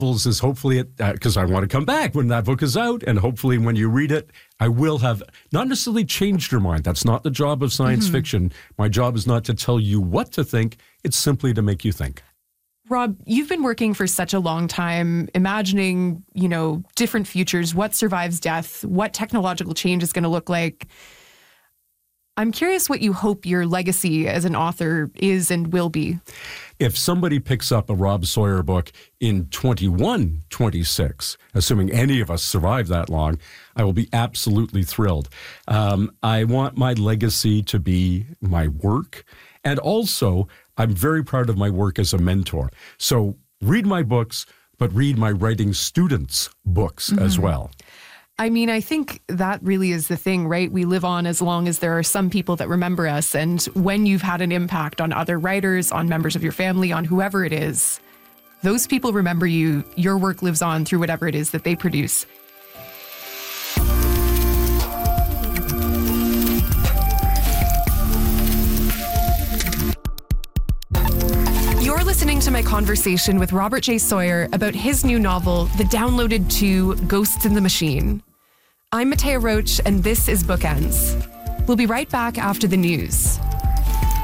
is hopefully, because I want to come back when that book is out, and hopefully when you read it, I will have not necessarily changed your mind. That's not the job of science fiction. My job is not to tell you what to think. It's simply to make you think. Rob, you've been working for such a long time, imagining, different futures, what survives death, what technological change is going to look like. I'm curious what you hope your legacy as an author is and will be. If somebody picks up a Rob Sawyer book in 2126, assuming any of us survive that long, I will be absolutely thrilled. I want my legacy to be my work. And also, I'm very proud of my work as a mentor. So read my books, but read my writing students' books as well. I mean, I think that really is the thing, right? We live on as long as there are some people that remember us. And when you've had an impact on other writers, on members of your family, on whoever it is, those people remember you. Your work lives on through whatever it is that they produce. You're listening to my conversation with Robert J. Sawyer about his new novel, The Downloaded 2: Ghosts in the Machine. I'm Matea Roach, and this is Bookends. We'll be right back after the news.